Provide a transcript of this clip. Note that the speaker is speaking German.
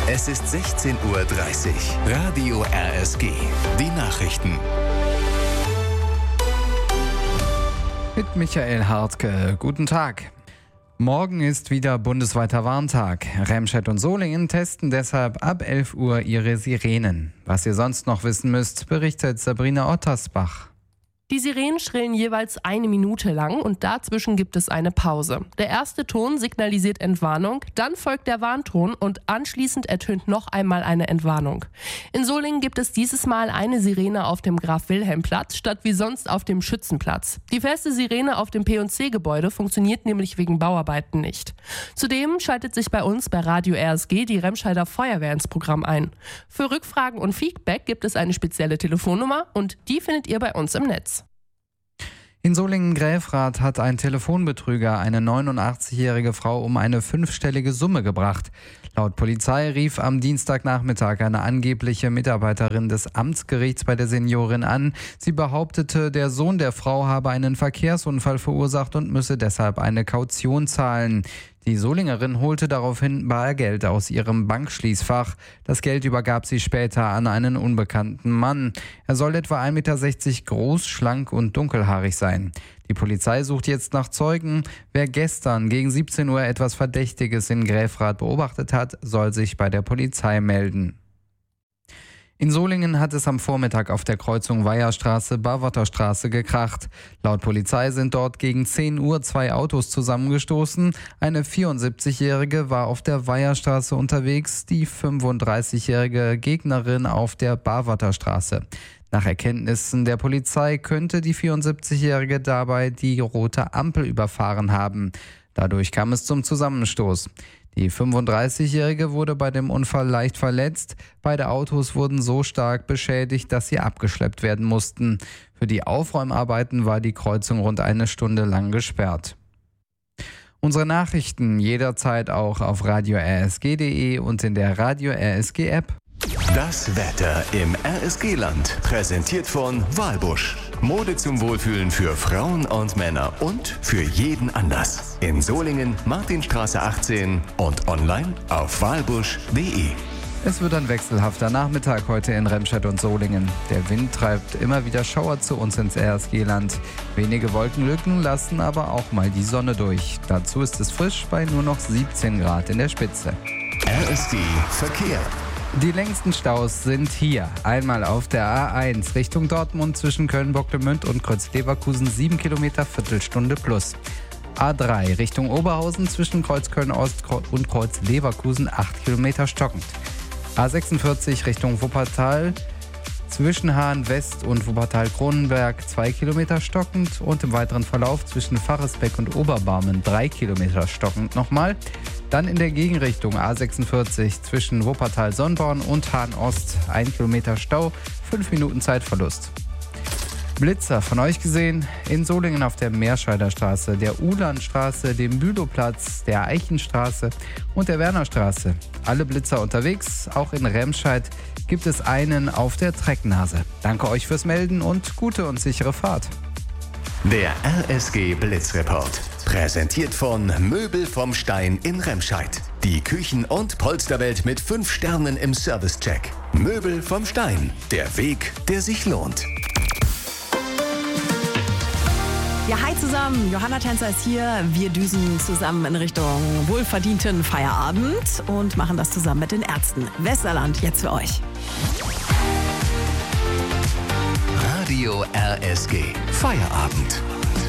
Es ist 16:30 Uhr. Radio RSG. Die Nachrichten. Mit Michael Hartke. Guten Tag. Morgen ist wieder bundesweiter Warntag. Remscheid und Solingen testen deshalb ab 11 Uhr ihre Sirenen. Was ihr sonst noch wissen müsst, berichtet Sabrina Ottersbach. Die Sirenen schrillen jeweils 1 Minute lang und dazwischen gibt es eine Pause. Der erste Ton signalisiert Entwarnung, dann folgt der Warnton und anschließend ertönt noch einmal eine Entwarnung. In Solingen gibt es dieses Mal eine Sirene auf dem Graf-Wilhelm-Platz statt wie sonst auf dem Schützenplatz. Die feste Sirene auf dem P&C-Gebäude funktioniert nämlich wegen Bauarbeiten nicht. Zudem schaltet sich bei uns bei Radio RSG die Remscheider Feuerwehr ins Programm ein. Für Rückfragen und Feedback gibt es eine spezielle Telefonnummer und die findet ihr bei uns im Netz. In Solingen-Gräfrath hat ein Telefonbetrüger eine 89-jährige Frau um eine 5-stellige Summe gebracht. Laut Polizei rief am Dienstagnachmittag eine angebliche Mitarbeiterin des Amtsgerichts bei der Seniorin an. Sie behauptete, der Sohn der Frau habe einen Verkehrsunfall verursacht und müsse deshalb eine Kaution zahlen. Die Solingerin holte daraufhin Bargeld aus ihrem Bankschließfach. Das Geld übergab sie später an einen unbekannten Mann. Er soll etwa 1,60 Meter groß, schlank und dunkelhaarig sein. Die Polizei sucht jetzt nach Zeugen. Wer gestern gegen 17 Uhr etwas Verdächtiges in Gräfrath beobachtet hat, soll sich bei der Polizei melden. In Solingen hat es am Vormittag auf der Kreuzung Weiherstraße-Barwatterstraße gekracht. Laut Polizei sind dort gegen 10 Uhr 2 Autos zusammengestoßen. Eine 74-Jährige war auf der Weiherstraße unterwegs, die 35-jährige Gegnerin auf der Barwatterstraße. Nach Erkenntnissen der Polizei könnte die 74-Jährige dabei die rote Ampel überfahren haben. Dadurch kam es zum Zusammenstoß. Die 35-Jährige wurde bei dem Unfall leicht verletzt. Beide Autos wurden so stark beschädigt, dass sie abgeschleppt werden mussten. Für die Aufräumarbeiten war die Kreuzung rund 1 Stunde lang gesperrt. Unsere Nachrichten jederzeit auch auf radio-rsg.de und in der Radio RSG App. Das Wetter im RSG-Land. Präsentiert von Walbusch. Mode zum Wohlfühlen für Frauen und Männer und für jeden Anlass. In Solingen, Martinstraße 18 und online auf walbusch.de. Es wird ein wechselhafter Nachmittag heute in Remscheid und Solingen. Der Wind treibt immer wieder Schauer zu uns ins RSG-Land. Wenige Wolkenlücken lassen aber auch mal die Sonne durch. Dazu ist es frisch bei nur noch 17 Grad in der Spitze. RSG Verkehr. Die längsten Staus sind hier. Einmal auf der A1 Richtung Dortmund zwischen Köln-Bocklemünd und Kreuz-Leverkusen 7 Kilometer, Viertelstunde plus. A3 Richtung Oberhausen zwischen Kreuz-Köln-Ost und Kreuz-Leverkusen 8 Kilometer stockend. A46 Richtung Wuppertal zwischen Hahn-West und Wuppertal-Kronenberg 2 Kilometer stockend und im weiteren Verlauf zwischen Faresbeck und Oberbarmen 3 Kilometer stockend nochmal. Dann in der Gegenrichtung A46 zwischen Wuppertal-Sonnborn und Hahn-Ost 1 Kilometer Stau, 5 Minuten Zeitverlust. Blitzer von euch gesehen in Solingen auf der Meerscheider Straße, der Uhlandstraße, dem Bülowplatz, der Eichenstraße und der Wernerstraße. Alle Blitzer unterwegs, auch in Remscheid gibt es einen auf der Trecknase. Danke euch fürs Melden und gute und sichere Fahrt. Der RSG Blitzreport. Präsentiert von Möbel vom Stein in Remscheid. Die Küchen- und Polsterwelt mit 5 Sternen im Servicecheck. Möbel vom Stein. Der Weg, der sich lohnt. Ja, hi zusammen. Johanna Tänzer ist hier. Wir düsen zusammen in Richtung wohlverdienten Feierabend und machen das zusammen mit den Ärzten. Westerland, jetzt für euch. Radio RSG. Feierabend.